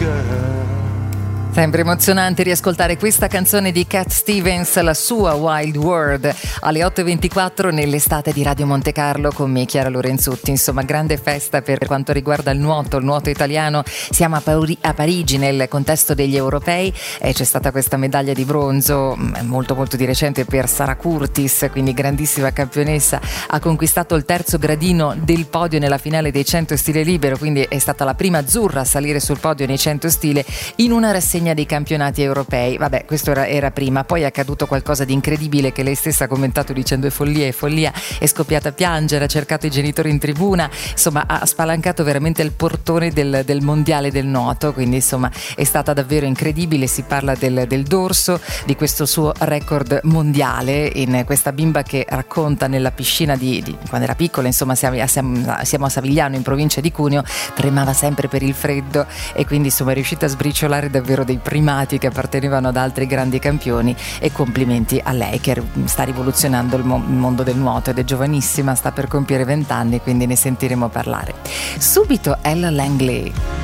Sempre emozionante riascoltare questa canzone di Cat Stevens, la sua Wild World, alle 8:24 nell'estate di Radio Monte Carlo con me, Chiara Lorenzutti. Insomma, grande festa per quanto riguarda il nuoto italiano. Siamo a Parigi nel contesto degli europei e c'è stata questa medaglia di bronzo molto molto di recente per Sara Curtis, quindi grandissima campionessa. Ha conquistato il terzo gradino del podio nella finale dei 100 stile libero, quindi è stata la prima azzurra a salire sul podio nei 100 stile in una rassegna dei campionati europei. Vabbè, questo era prima, poi è accaduto qualcosa di incredibile che lei stessa ha commentato dicendo è follia, è scoppiata a piangere, ha cercato i genitori in tribuna, insomma ha spalancato veramente il portone del mondiale del nuoto, quindi insomma è stata davvero incredibile. Si parla del dorso, di questo suo record mondiale, in questa bimba che racconta nella piscina di quando era piccola, insomma siamo a Savigliano in provincia di Cuneo, tremava sempre per il freddo e quindi insomma è riuscita a sbriciolare davvero dei primati che appartenevano ad altri grandi campioni, e complimenti a lei che sta rivoluzionando il mondo del nuoto ed è giovanissima, sta per compiere 20 anni, quindi ne sentiremo parlare. Subito Ella Langley.